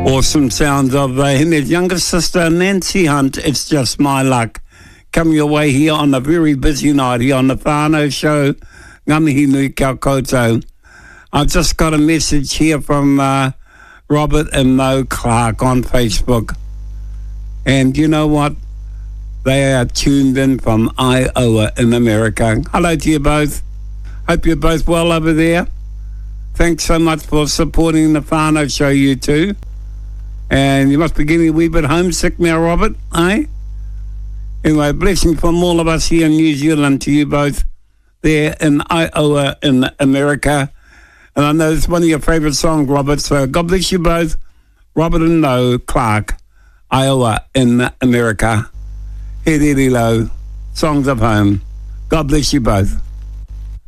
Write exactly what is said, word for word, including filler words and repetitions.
Awesome sounds of uh, him, his younger sister, Nancy Hunt. It's Just My Luck. Coming your way here on a very busy night here on the Whānau Show. Ngamihi nui kia koutou. I've just got a message here from uh, Robert and Mo Clark on Facebook. And you know what? They are tuned in from Iowa in America. Hello to you both. Hope you're both well over there. Thanks so much for supporting the Whānau Show, you two. And you must be getting a wee bit homesick now, Robert, eh? Anyway, blessing from all of us here in New Zealand to you both there in Iowa in America. And I know it's one of your favourite songs, Robert, so God bless you both. Robert and Mo Clark, Iowa in America. Here, low, Songs of Home. God bless you both.